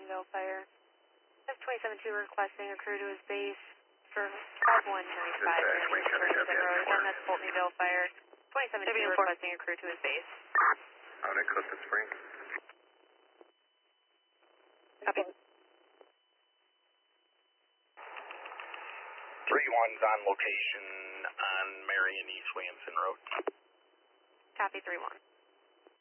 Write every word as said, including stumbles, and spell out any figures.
Fultonville Fire. F twenty-seven two requesting a crew to his base for five one nine five Springton Road. Again, that's Fultonville Fire. twenty-seven two requesting a crew to his base. How many Clifton Springs? Copy. Three one's on location on Marion East Williamson Road. Copy three one.